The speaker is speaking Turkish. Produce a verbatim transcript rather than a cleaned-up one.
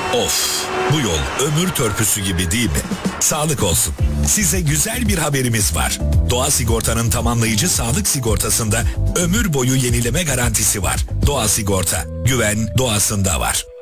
Of, bu yol ömür törpüsü gibi değil mi? Sağlık olsun. Size güzel bir haberimiz var. Doğa Sigorta'nın tamamlayıcı sağlık sigortasında ömür boyu yenileme garantisi var. Doğa Sigorta, güven doğasında var.